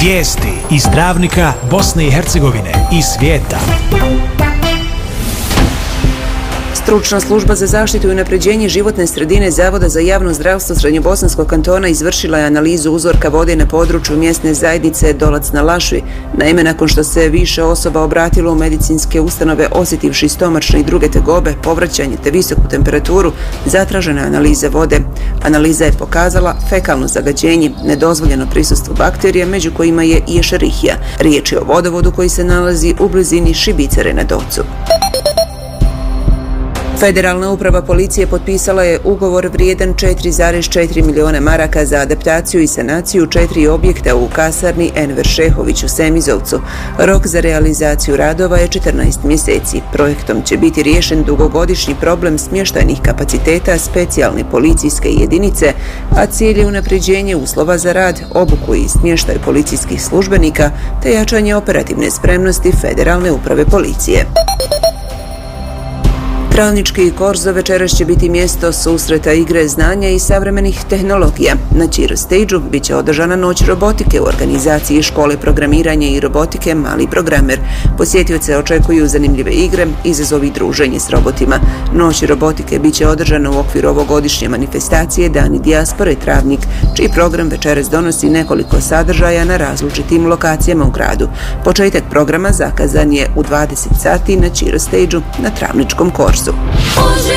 Vijesti iz Travnika, Bosne i Hercegovine i svijeta. Stručna služba za zaštitu i unapređenje životne sredine Zavoda za javno zdravstvo Srednjobosanskog kantona izvršila je analizu uzorka vode na području mjesne zajednice Dolac na Lašvi. Naime, nakon što se više osoba obratilo u medicinske ustanove osjetivši stomačne i druge tegobe, povraćanje te visoku temperaturu, zatražena je analiza vode. Analiza je pokazala fekalno zagađenje, nedozvoljeno prisustvo bakterija, među kojima je i Escherichia. Riječ je o vodovodu koji se nalazi u blizini Šibicare na Docu. Federalna uprava policije potpisala je ugovor vrijedan 4,4 milijuna maraka za adaptaciju i sanaciju 4 objekta u kasarni Enver Šehović u Semizovcu. Rok za realizaciju radova je 14 mjeseci. Projektom će biti riješen dugogodišnji problem smještajnih kapaciteta specijalne policijske jedinice, a cilj je unapređenje uslova za rad, obuku i smještaj policijskih službenika te jačanje operativne spremnosti Federalne uprave policije. Travnički Korzo večeras će biti mjesto susreta igre znanja i savremenih tehnologija. Na Čiro Stage-u bit će održana noć robotike u organizaciji škole programiranja i robotike Mali programer. Posjetioce očekuju zanimljive igre, izazovi i druženje s robotima. Noć robotike bit će održana u okviru ovogodišnje manifestacije Dani dijaspore Travnik, čiji program večeras donosi nekoliko sadržaja na različitim lokacijama u gradu. Početak programa zakazan je u 20 sati na Čiro Stage-u na Travničkom Korzu.